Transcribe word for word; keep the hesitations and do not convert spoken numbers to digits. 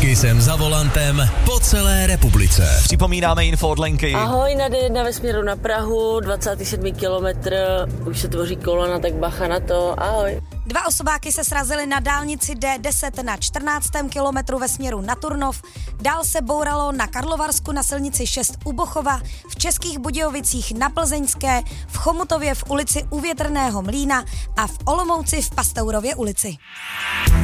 Kisem za volantem po celé republice. Připomínáme info od Lenky. Ahoj, na D jedna ve směru na Prahu, dvacátý sedmý kilometr, už se tvoří kolona, tak bacha na to, ahoj. Dva osobáky se srazily na dálnici D deset na čtrnáctém kilometru ve směru na Turnov. Dál se bouralo na Karlovarsku na silnici šest u Bochova, v Českých Budějovicích na Plzeňské, v Chomutově v ulici U Větrného mlýna a v Olomouci v Pastourově ulici.